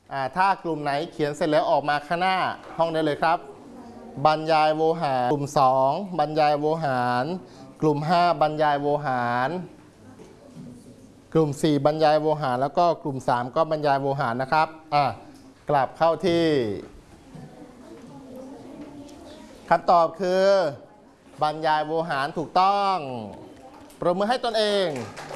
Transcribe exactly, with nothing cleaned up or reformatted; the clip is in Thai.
อ่าถ้ากลุ่มไหนเขียนเสร็จแล้วออกมาข้างหน้าห้องได้เลยครับบรรยายโวหารกลุ่มสองบรรยายโวหารกลุ่มห้าบรรยายโวหารกลุ่มสี่บรรยายโวหารแล้วก็กลุ่มสามก็บรรยายโวหารนะครับอ่ะกลับเข้าที่คำตอบคือบรรยายโวหารถูกต้องปรบมือให้ตนเอง